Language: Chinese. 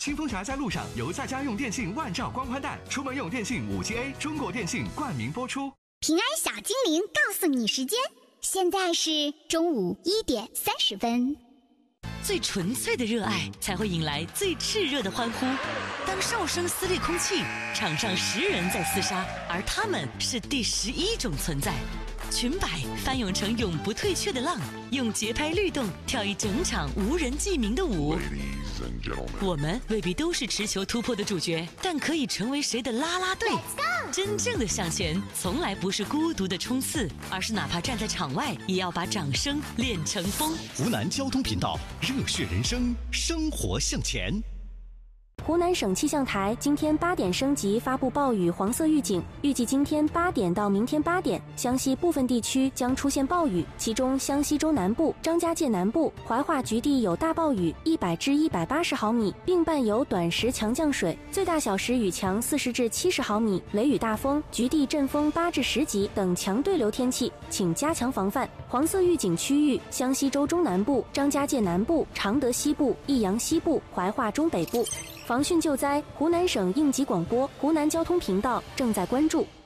清风峡在路上由在家用电信万兆光宽带，出门用电信5G A， 中国电信冠名播出。 平安小精灵告诉你时间，现在是中午1点30分。 最纯粹的热爱才会引来最炽热的欢呼。当哨声撕裂空气，场上10人在厮杀，而他们是第11种存在。裙摆翻涌成永不退却的浪，用节拍律动跳一整场无人记名的舞。我们未必都是持球突破的主角，但可以成为谁的啦啦队。真正的向前，从来不是孤独的冲刺，而是哪怕站在场外，也要把掌声练成风。 湖南交通频道，热血人生，生活向前。 湖南省气象台今天8点升级发布暴雨黄色预警，预计今天8点到明天8点，湘西部分地区将出现暴雨，其中湘西州南部、张家界南部、怀化局地有大暴雨100至180毫米，并伴有短时强降水，最大小时雨强40至70毫米，雷雨大风，局地阵风8至10级等强对流天气，请加强防范。黄色预警区域：湘西州中南部、张家界南部、常德西部、益阳西部、怀化中北部。防汛救灾，湖南省应急广播、湖南交通频道正在关注。